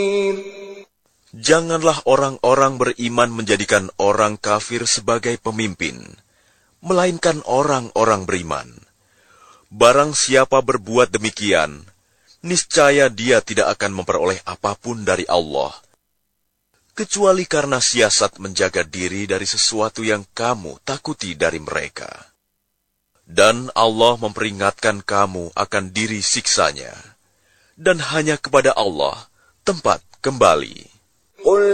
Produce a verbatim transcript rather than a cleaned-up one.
Janganlah orang-orang beriman menjadikan orang kafir sebagai pemimpin, melainkan orang-orang beriman. Barang siapa berbuat demikian, niscaya dia tidak akan memperoleh apapun dari Allah, kecuali karena siasat menjaga diri dari sesuatu yang kamu takuti dari mereka. Dan Allah memperingatkan kamu akan diri siksanya, dan hanya kepada Allah tempat kembali.